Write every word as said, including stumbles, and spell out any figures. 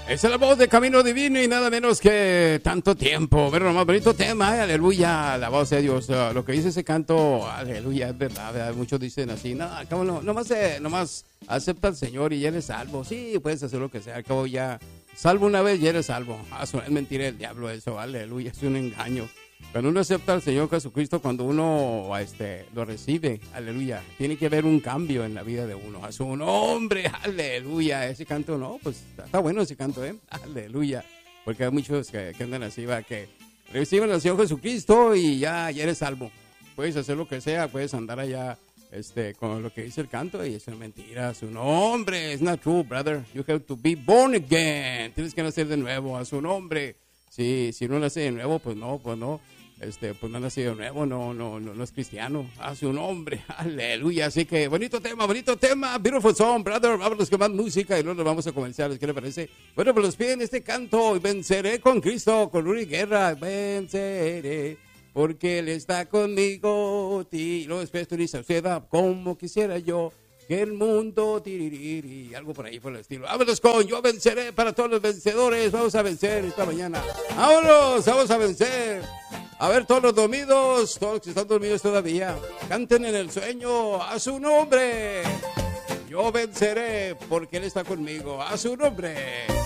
Esa es la voz de Camino Divino y nada menos que tanto tiempo. Pero lo más bonito tema, eh, aleluya, la voz de Dios. Uh, lo que dice ese canto, aleluya, es verdad, ¿verdad? Muchos dicen así, no, al cabo no, nomás, eh, nomás acepta al Señor y ya eres salvo. Sí, puedes hacer lo que sea, al cabo ya, salvo una vez y eres salvo. Ah, es mentira del diablo eso, aleluya, es un engaño. Cuando uno acepta al Señor Jesucristo, cuando uno este, lo recibe, aleluya, tiene que haber un cambio en la vida de uno. A su nombre, aleluya. Ese canto, no, pues está bueno ese canto, ¿eh? Aleluya. Porque hay muchos que, que andan así, va, que reciben al Señor Jesucristo y ya, ya eres salvo. Puedes hacer lo que sea, puedes andar allá este, con lo que dice el canto y eso es mentira. A su nombre, it's not true, brother. You have to be born again. Tienes que nacer de nuevo, a su nombre. Sí, si no nace de nuevo, pues no, pues no, este, pues no nace de nuevo, no, no, no, no es cristiano, a su nombre, aleluya. Así que bonito tema, bonito tema, beautiful song, brother. Vámonos con más música y luego nos vamos a comenzar, ¿qué le parece? Bueno, pues los piden este canto, y venceré con Cristo, con Rudy Guerra, venceré, porque Él está conmigo, y luego después tú dices, usted da como quisiera yo, que el mundo tiririri, algo por ahí por el estilo. Vámonos con Yo Venceré para todos los vencedores. Vamos a vencer esta mañana. Vámonos, vamos a vencer. A ver, todos los dormidos, todos los que están dormidos todavía, canten en el sueño a su nombre. Yo venceré porque Él está conmigo. A su nombre.